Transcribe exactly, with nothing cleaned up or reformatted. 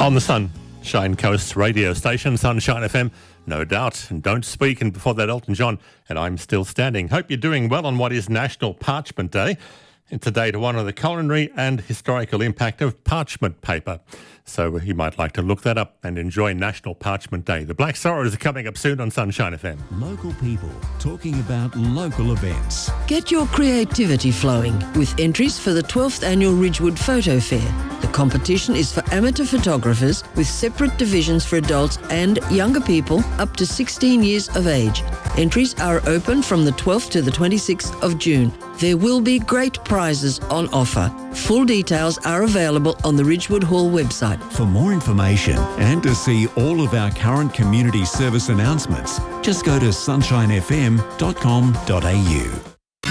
On the Sunshine Coast radio station, Sunshine F M, no doubt. And Don't Speak, and before that, Elton John, and I'm Still Standing. Hope you're doing well on what is National Parchment Day. It's a day to honour the culinary and historical impact of parchment paper. So you might like to look that up and enjoy National Parchment Day. The Black Sorrows are coming up soon on Sunshine F M. Local people talking about local events. Get your creativity flowing with entries for the twelfth Annual Ridgewood Photo Fair. The competition is for amateur photographers with separate divisions for adults and younger people up to sixteen years of age. Entries are open from the twelfth to the twenty-sixth of June. There will be great prizes on offer. Full details are available on the Ridgewood Hall website. For more information and to see all of our current community service announcements, just go to sunshine f m dot com dot a u.